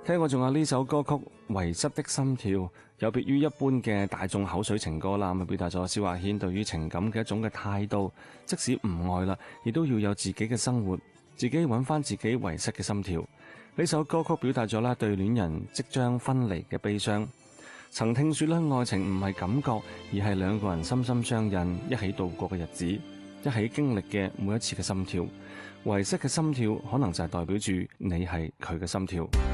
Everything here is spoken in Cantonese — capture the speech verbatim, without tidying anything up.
聽過仲有呢首歌曲《遺失的心跳》，有別於一般嘅大眾口水情歌啦，咁表達咗蕭亞軒對於情感嘅一種嘅態度。即使唔愛啦，亦都要有自己嘅生活，自己揾翻自己遺失嘅心跳。呢首歌曲表達咗啦對戀人即將分離嘅悲傷。曾聽說咧，愛情唔係感覺，而係兩個人心心相印，一起度過嘅日子，一起經歷嘅每一次嘅心跳。遺失嘅心跳，可能就係代表住你係佢嘅心跳。